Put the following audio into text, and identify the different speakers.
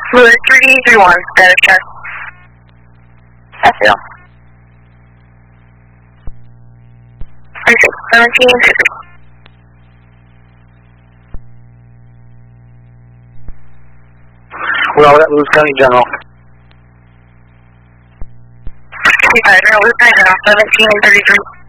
Speaker 1: Blue 331, status check. That's it. 17.
Speaker 2: Well, that Lewis County General.
Speaker 1: Lewis County General, 17 and 33.